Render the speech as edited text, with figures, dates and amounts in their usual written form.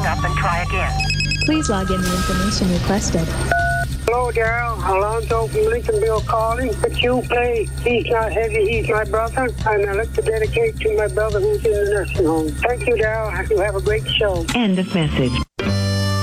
up and try again. Please log in the information requested. Hello, Daryl. Alonzo from Lincolnville calling. But you play He's Not Heavy, He's My Brother, and I'd like to dedicate to my brother who's in the nursing home. Thank you, Daryl. You have a great show. End of message.